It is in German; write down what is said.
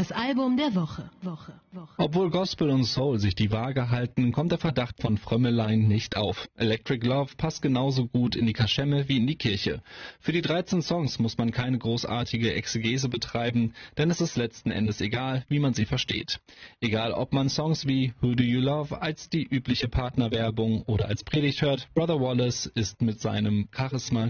Das Album der Woche. Obwohl Gospel und Soul sich die Waage halten, kommt der Verdacht von Frömmeleien nicht auf. Electric Love passt genauso gut in die Kaschemme wie in die Kirche. Für die 13 Songs muss man keine großartige Exegese betreiben, denn es ist letzten Endes egal, wie man sie versteht. Egal, ob man Songs wie Who Do You Love als die übliche Partnerwerbung oder als Predigt hört, Brother Wallace ist mit seinem Charisma